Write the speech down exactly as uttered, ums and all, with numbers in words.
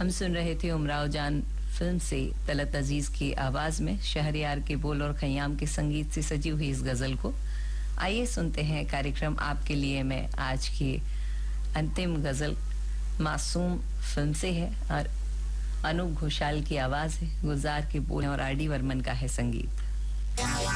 हम सुन रहे थे उमराव जान फिल्म से तलत अजीज की आवाज में शहरयार के बोल और खयाम के संगीत से सजी हुई इस गजल को। आइए सुनते हैं कार्यक्रम आपके लिए मैं आज की अंतिम गजल मासूम फिल्म से है और अनूप घोषाल की आवाज है, गुलजार के बोल और आर डी वर्मन का है संगीत।